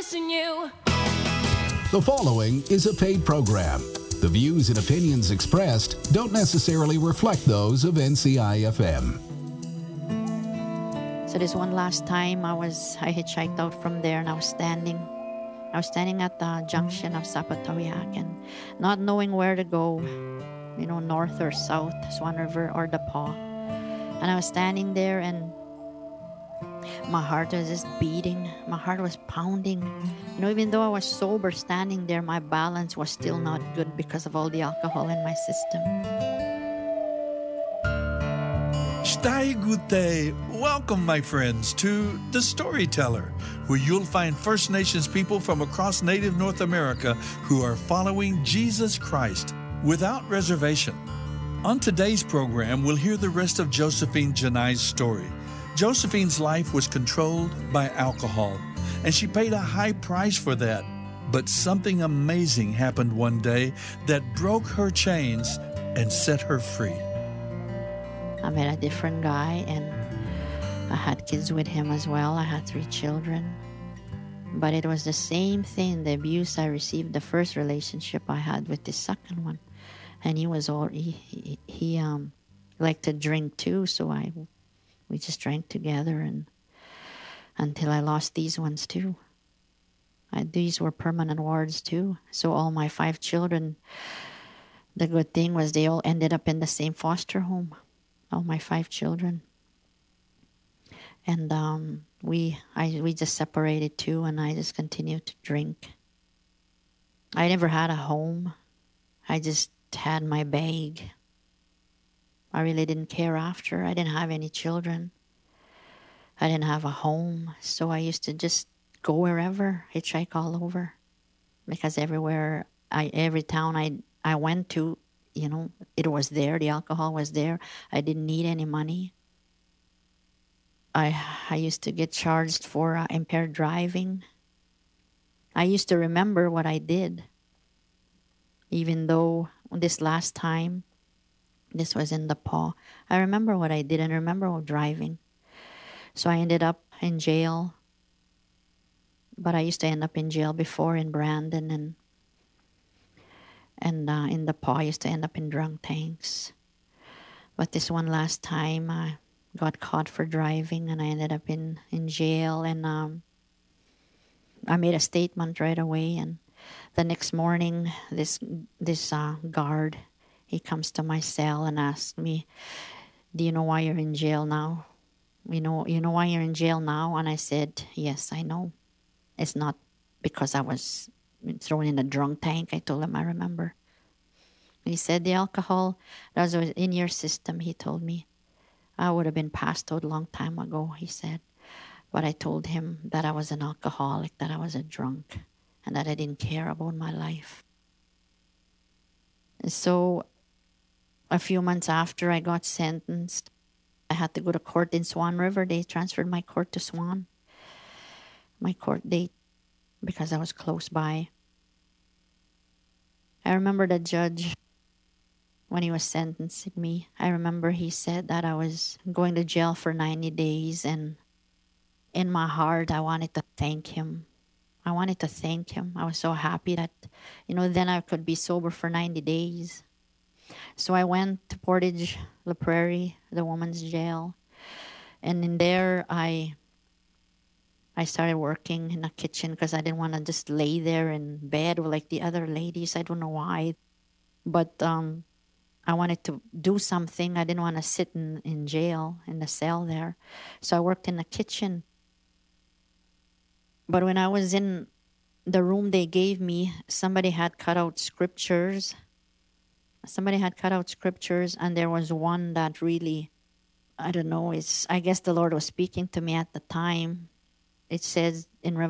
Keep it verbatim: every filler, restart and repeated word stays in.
missing you. The following is a paid program. The views and opinions expressed don't necessarily reflect those of N C I F M. So this one last time I was, I hitchhiked out from there and I was standing. I was standing at the junction of Zapatawiak and not knowing where to go, you know, north or south, Swan River or the Paw. And I was standing there and my heart was just beating. My heart was pounding. You know, even though I was sober standing there, my balance was still not good because of all the alcohol in my system. Stai Gute. Welcome, my friends, to The Storyteller, where you'll find First Nations people from across Native North America who are following Jesus Christ without reservation. On today's program, we'll hear the rest of Josephine Janai's story. Josephine's life was controlled by alcohol, and she paid a high price for that. But something amazing happened one day that broke her chains and set her free. I met a different guy and I had kids with him as well. I had three children. But it was the same thing, the abuse I received the first relationship I had with the second one. And he was all, he, he, he um, liked to drink too, so I, we just drank together and until I lost these ones too. I, these were permanent wards too. So all my five children, the good thing was they all ended up in the same foster home. All my five children. And um, we I we just separated too, and I just continued to drink. I never had a home. I just had my bag. I really didn't care after. I didn't have any children. I didn't have a home, so I used to just go wherever, hitchhike all over. Because everywhere, I every town I I went to, you know, it was there. The alcohol was there. I didn't need any money. I I used to get charged for uh, impaired driving. I used to remember what I did. Even though this last time, this was in the Paw, I remember what I did and remember driving. So I ended up in jail. But I used to end up in jail before in Brandon and And uh, in the Paw, I used to end up in drunk tanks. But this one last time, I got caught for driving and I ended up in, in jail. And um, I made a statement right away. And the next morning, this this uh, guard, he comes to my cell and asks me, do you know why you're in jail now? You know, you know why you're in jail now? And I said, yes, I know. It's not because I was thrown in a drunk tank. I told him I remember. He said the alcohol that was in your system, he told me. I would have been passed out a long time ago, he said. But I told him that I was an alcoholic, that I was a drunk, and that I didn't care about my life. And so a few months after I got sentenced, I had to go to court in Swan River. They transferred my court to Swan, my court date, because I was close by. I remember the judge, when he was sentencing me, I remember he said that I was going to jail for ninety days, and in my heart, I wanted to thank him. I wanted to thank him. I was so happy that, you know, then I could be sober for ninety days. So I went to Portage La Prairie, the woman's jail, and in there, I I started working in a kitchen because I didn't want to just lay there in bed like the other ladies. I don't know why. But um, I wanted to do something. I didn't want to sit in, in jail, in the cell there. So I worked in the kitchen. But when I was in the room they gave me, somebody had cut out scriptures. Somebody had cut out scriptures, and there was one that really, I don't know, it's, I guess the Lord was speaking to me at the time. It says in Revelation,